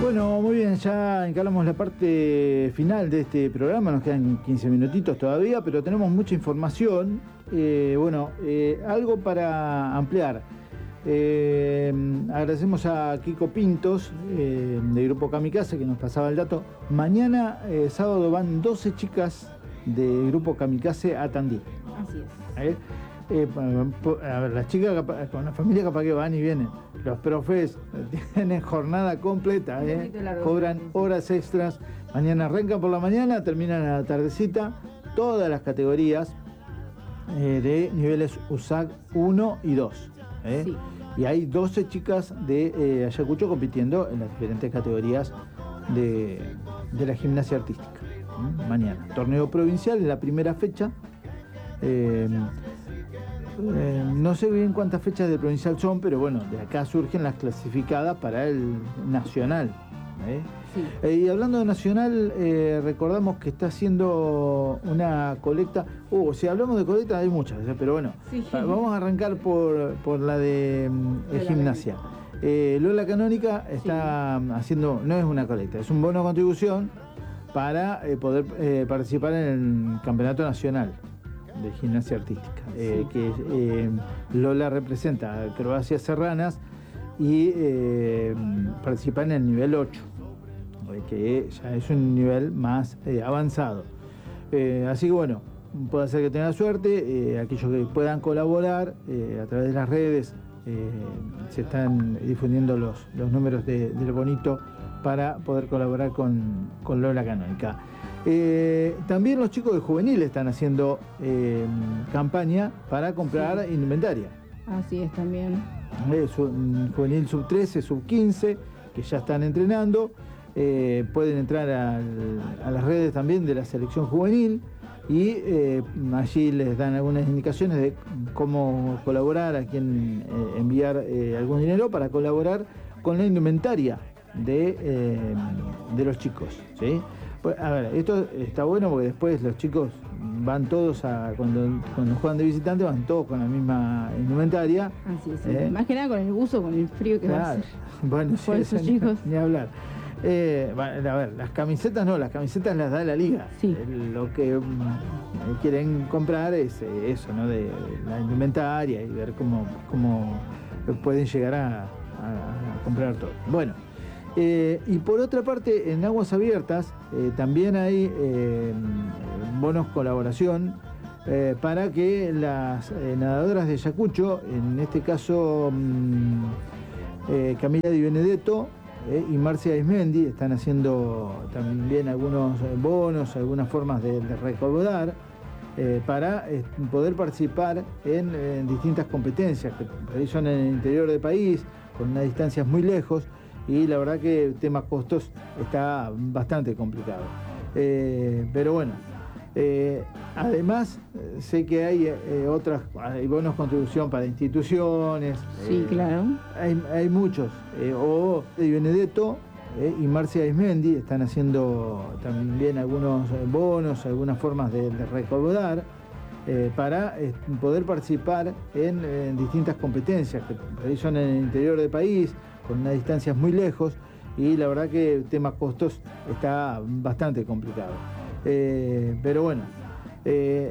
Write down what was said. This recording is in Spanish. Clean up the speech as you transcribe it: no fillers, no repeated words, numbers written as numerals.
Bueno, muy bien, ya encaramos la parte final de este programa, nos quedan 15 minutitos todavía, pero tenemos mucha información. Algo para ampliar. Agradecemos a Kiko Pintos, de Grupo Kamikaze, que nos pasaba el dato. Mañana, sábado, van 12 chicas de Grupo Kamikaze a Tandil. Así es. A ver, las chicas con la familia capaz que van y vienen. Los profes tienen jornada completa, cobran horas extras. Mañana arrancan por la mañana, terminan a la tardecita. Todas las categorías de niveles USAC 1 y 2. Sí. Y hay 12 chicas de Ayacucho compitiendo en las diferentes categorías de la gimnasia artística. Mañana, torneo provincial en la primera fecha. No sé bien cuántas fechas del provincial son, pero bueno, de acá surgen las clasificadas para el nacional. Sí. Y hablando de nacional, recordamos que está haciendo una colecta. Si hablamos de colecta hay muchas, pero bueno, sí. Vamos a arrancar por la de gimnasia. Lola Canónica está haciendo, no es una colecta, es un bono de contribución para poder participar en el campeonato nacional de gimnasia artística, que Lola representa a Croacia Serranas y participa en el nivel 8, que ya es un nivel más avanzado. Así que bueno, puede ser que tenga suerte, aquellos que puedan colaborar a través de las redes, se están difundiendo los números del bonito para poder colaborar con Lola Canónica. También los chicos de juvenil están haciendo campaña para comprar indumentaria. Así es también. Juvenil sub-13, sub-15, que ya están entrenando. Pueden entrar a las redes también de la selección juvenil y allí les dan algunas indicaciones de cómo colaborar, a quién enviar algún dinero para colaborar con la indumentaria de los chicos, ¿sí? Pues, a ver, esto está bueno porque después los chicos van todos cuando juegan de visitante, van todos con la misma indumentaria. Así es, más que nada con el buzo, con el frío que va a hacer. Bueno, por sí, esos chicos. Ni hablar. A ver, las camisetas no, las camisetas las da la liga. Sí. Lo que quieren comprar es eso, ¿no? De la indumentaria y ver cómo pueden llegar a comprar todo. Bueno. Y por otra parte, en Aguas Abiertas también hay bonos colaboración para que las nadadoras de Ayacucho, en este caso Camila Di Benedetto y Marcia Ismendi, están haciendo también algunos bonos, algunas formas de recaudar para poder participar en distintas competencias que por ahí son en el interior del país, con unas distancias muy lejos. Y la verdad que el tema costos está bastante complicado. Pero bueno, además sé que hay hay bonos contribución para instituciones. Sí, claro. Hay muchos. Di Benedetto y Marcia Ismendi están haciendo también algunos bonos, algunas formas de recaudar para poder participar en distintas competencias que por ahí son en el interior del país, con unas distancias muy lejos, y la verdad que el tema costos está bastante complicado. Pero bueno,